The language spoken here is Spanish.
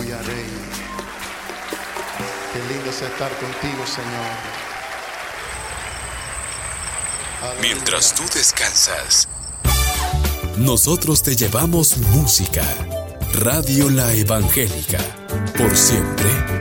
Aleluya, Rey. Qué lindo es estar contigo, Señor. Aleluya. Mientras tú descansas, nosotros te llevamos música. Radio La Evangélica, por siempre